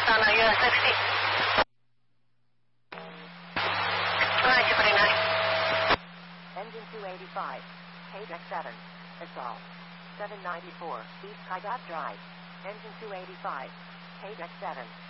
on US 60. Roger, very nice. Engine 285, Paydeck 7, Assault. 794, East Kaidat Drive. Engine 285, Paydeck 7.